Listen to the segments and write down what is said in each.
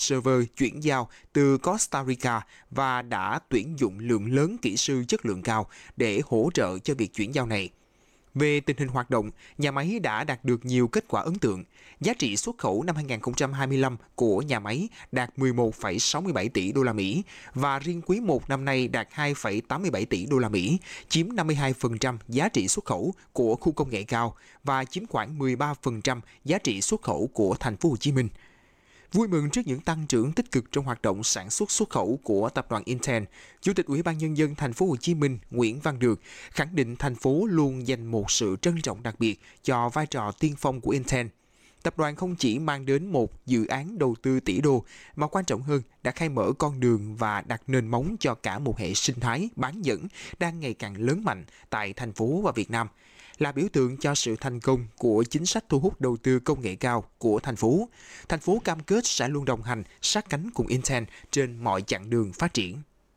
server chuyển giao từ Costa Rica và đã tuyển dụng lượng lớn kỹ sư chất lượng cao để hỗ trợ cho việc chuyển giao này. Về tình hình hoạt động, nhà máy đã đạt được nhiều kết quả ấn tượng. Giá trị xuất khẩu năm 2025 của nhà máy đạt 11,67 tỷ đô la Mỹ và riêng quý 1 năm nay đạt 2,87 tỷ đô la Mỹ, chiếm 52% giá trị xuất khẩu của khu công nghệ cao và chiếm khoảng 13% giá trị xuất khẩu của thành phố Hồ Chí Minh. Vui mừng trước những tăng trưởng tích cực trong hoạt động sản xuất xuất khẩu của tập đoàn Intel, Chủ tịch Ủy ban Nhân dân thành phố Hồ Chí Minh Nguyễn Văn Được khẳng định thành phố luôn dành một sự trân trọng đặc biệt cho vai trò tiên phong của Intel. Tập đoàn không chỉ mang đến một dự án đầu tư tỷ đô, mà quan trọng hơn đã khai mở con đường và đặt nền móng cho cả một hệ sinh thái bán dẫn đang ngày càng lớn mạnh tại thành phố và Việt Nam, là biểu tượng cho sự thành công của chính sách thu hút đầu tư công nghệ cao của thành phố. Thành phố cam kết sẽ luôn đồng hành sát cánh cùng Intel trên mọi chặng đường phát triển.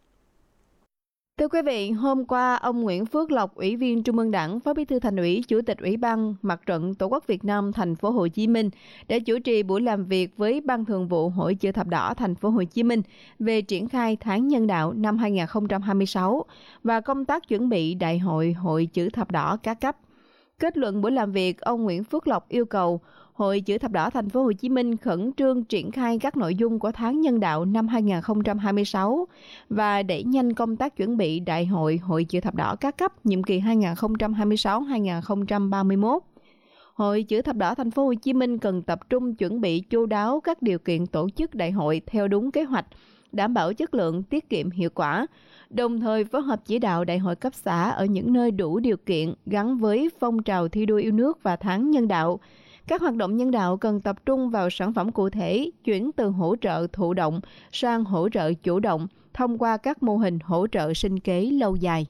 Thưa quý vị, hôm qua, ông Nguyễn Phước Lộc, Ủy viên Trung ương Đảng, Phó Bí thư Thành ủy, Chủ tịch Ủy ban Mặt trận Tổ quốc Việt Nam thành phố Hồ Chí Minh đã chủ trì buổi làm việc với Ban Thường vụ Hội Chữ thập đỏ thành phố Hồ Chí Minh về triển khai tháng nhân đạo năm 2026 và công tác chuẩn bị Đại hội Hội Chữ thập đỏ các cấp. Kết luận buổi làm việc, ông Nguyễn Phước Lộc yêu cầu Hội Chữ thập đỏ thành phố Hồ Chí Minh khẩn trương triển khai các nội dung của tháng nhân đạo năm 2026 và đẩy nhanh công tác chuẩn bị Đại hội Hội Chữ thập đỏ các cấp nhiệm kỳ 2026-2031. Hội Chữ thập đỏ thành phố Hồ Chí Minh cần tập trung chuẩn bị chu đáo các điều kiện tổ chức đại hội theo đúng kế hoạch, đảm bảo chất lượng, tiết kiệm, hiệu quả, đồng thời phối hợp chỉ đạo đại hội cấp xã ở những nơi đủ điều kiện gắn với phong trào thi đua yêu nước và tháng nhân đạo. Các hoạt động nhân đạo cần tập trung vào sản phẩm cụ thể, chuyển từ hỗ trợ thụ động sang hỗ trợ chủ động thông qua các mô hình hỗ trợ sinh kế lâu dài.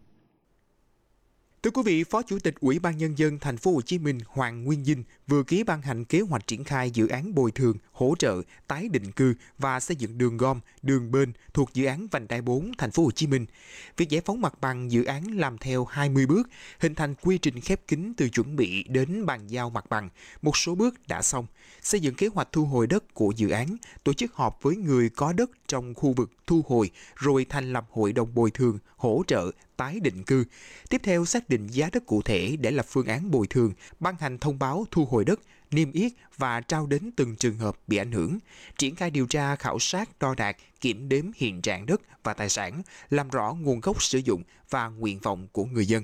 Thưa quý vị, Phó Chủ tịch Ủy ban Nhân dân thành phố Hồ Chí Minh Hoàng Nguyên Dinh vừa ký ban hành kế hoạch triển khai dự án bồi thường, hỗ trợ, tái định cư và xây dựng đường gom, đường bênh thuộc dự án vành đai 4 thành phố Hồ Chí Minh. Việc giải phóng mặt bằng dự án làm theo 20 bước, hình thành quy trình khép kín từ chuẩn bị đến bàn giao mặt bằng. Một số bước đã xong, xây dựng kế hoạch thu hồi đất của dự án, tổ chức họp với người có đất trong khu vực thu hồi, rồi thành lập hội đồng bồi thường, hỗ trợ, tái định cư. Tiếp theo xác định giá đất cụ thể để lập phương án bồi thường, ban hành thông báo thu hồi đất, niêm yết và trao đến từng trường hợp bị ảnh hưởng, triển khai điều tra khảo sát đo đạc, kiểm đếm hiện trạng đất và tài sản, làm rõ nguồn gốc sử dụng và nguyện vọng của người dân.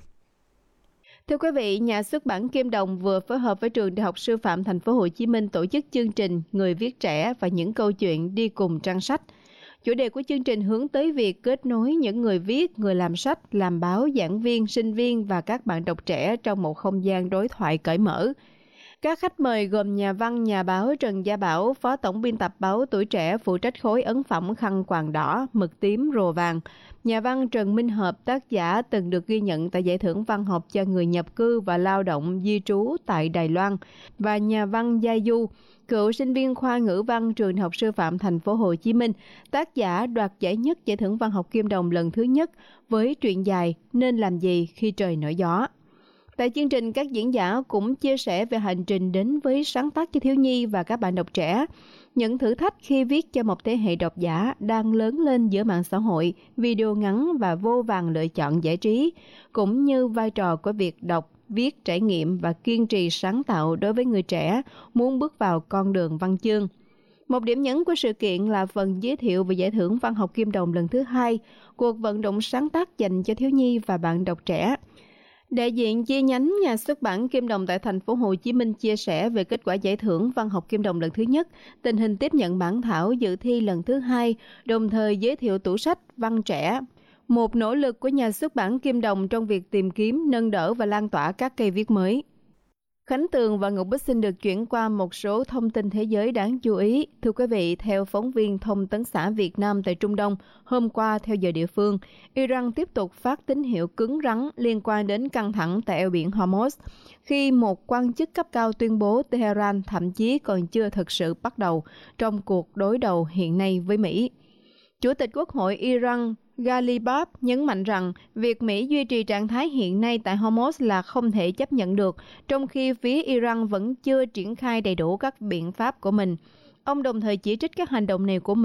Thưa quý vị, nhà xuất bản Kim Đồng vừa phối hợp với Trường Đại học Sư phạm Thành phố Hồ Chí Minh tổ chức chương trình Người viết trẻ và những câu chuyện đi cùng trang sách. Chủ đề của chương trình hướng tới việc kết nối những người viết, người làm sách, làm báo, giảng viên, sinh viên và các bạn đọc trẻ trong một không gian đối thoại cởi mở. Các khách mời gồm nhà văn, nhà báo Trần Gia Bảo, Phó Tổng biên tập báo Tuổi Trẻ phụ trách khối ấn phẩm khăn quàng đỏ, mực tím, rùa vàng. Nhà văn Trần Minh Hợp, tác giả từng được ghi nhận tại Giải thưởng Văn học cho người nhập cư và lao động di trú tại Đài Loan. Và nhà văn Gia Du, cựu sinh viên khoa ngữ văn Trường Đại học Sư phạm Thành phố Hồ Chí Minh, tác giả đoạt giải nhất Giải thưởng Văn học Kim Đồng lần thứ nhất với truyện dài Nên làm gì khi trời nổi gió. Tại chương trình, các diễn giả cũng chia sẻ về hành trình đến với sáng tác cho thiếu nhi và các bạn đọc trẻ, những thử thách khi viết cho một thế hệ độc giả đang lớn lên giữa mạng xã hội, video ngắn và vô vàn lựa chọn giải trí, cũng như vai trò của việc đọc, viết, trải nghiệm và kiên trì sáng tạo đối với người trẻ muốn bước vào con đường văn chương. Một điểm nhấn của sự kiện là phần giới thiệu về Giải thưởng Văn học Kim Đồng lần thứ 2, cuộc vận động sáng tác dành cho thiếu nhi và bạn đọc trẻ. Đại diện chi nhánh nhà xuất bản Kim Đồng tại thành phố Hồ Chí Minh chia sẻ về kết quả giải thưởng Văn học Kim Đồng lần thứ nhất, tình hình tiếp nhận bản thảo dự thi lần thứ 2, đồng thời giới thiệu tủ sách văn trẻ. Một nỗ lực của nhà xuất bản Kim Đồng trong việc tìm kiếm, nâng đỡ và lan tỏa các cây viết mới. Khánh Tường và Ngọc Bích xin được chuyển qua một số thông tin thế giới đáng chú ý. Thưa quý vị, theo phóng viên Thông tấn xã Việt Nam tại Trung Đông, hôm qua theo giờ địa phương, Iran tiếp tục phát tín hiệu cứng rắn liên quan đến căng thẳng tại eo biển Hormuz, khi một quan chức cấp cao tuyên bố Tehran thậm chí còn chưa thực sự bắt đầu trong cuộc đối đầu hiện nay với Mỹ. Chủ tịch Quốc hội Iran Ghalibaf nhấn mạnh rằng việc Mỹ duy trì trạng thái hiện nay tại Hormuz là không thể chấp nhận được, trong khi phía Iran vẫn chưa triển khai đầy đủ các biện pháp của mình. Ông đồng thời chỉ trích các hành động này của Mỹ